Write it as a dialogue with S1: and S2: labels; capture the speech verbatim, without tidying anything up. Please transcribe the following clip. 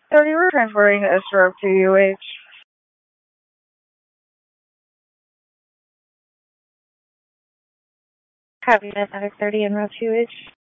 S1: thirty, we're transferring a stroke to U H. Copy, Medic thirty en route to U H.